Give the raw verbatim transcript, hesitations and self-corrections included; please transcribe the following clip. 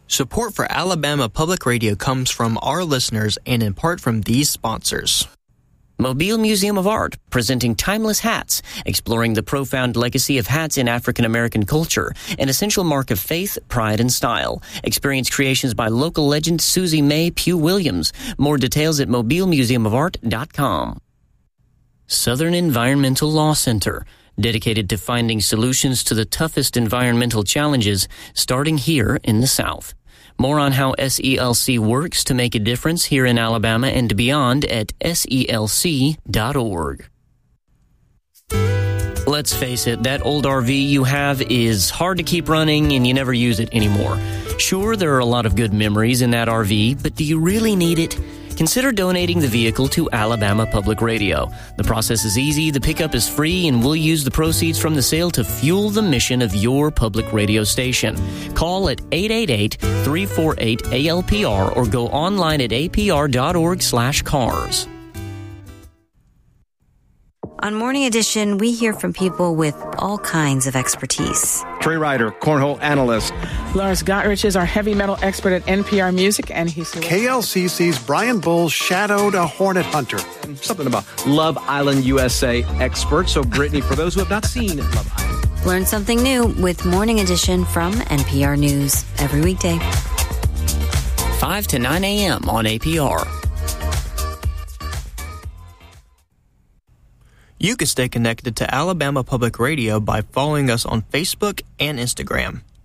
Support for Alabama Public Radio comes from our listeners and in part from these sponsors. Mobile Museum of Art, presenting timeless hats, exploring the profound legacy of hats in African American culture, an essential mark of faith, pride, and style. Experience creations by local legend Susie Mae Pugh Williams. More details at mobile museum of art dot com. Southern Environmental Law Center, dedicated to finding solutions to the toughest environmental challenges, starting here in the South. More on how S E L C works to make a difference here in Alabama and beyond at S E L C dot org. Let's face it, that old R V you have is hard to keep running and you never use it anymore. Sure, there are a lot of good memories in that R V, but do you really need it? Consider donating the vehicle to Alabama Public Radio. The process is easy, the pickup is free, and we'll use the proceeds from the sale to fuel the mission of your public radio station. Call at eight eight eight, three four eight, A L P R or go online at A P R dot org slash cars. On Morning Edition, we hear from people with all kinds of expertise. Trey Ryder, cornhole analyst. Lars Gotrich is our heavy metal expert at N P R Music, and he's... K L C C's Brian Bull shadowed a hornet hunter. And something about Love Island U S A expert. So, Brittany, for those who have not seen Love Island. Learn something new with Morning Edition from N P R News every weekday. five to nine a.m. on A P R. You can stay connected to Alabama Public Radio by following us on Facebook and Instagram.